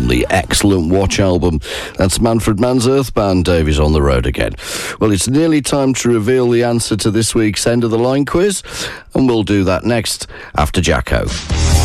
from the excellent Watch album. That's Manfred Mann's Earthbound. Davy's on the road again. Well, it's nearly time to reveal the answer to this week's End of the Line quiz, and we'll do that next after Jacko.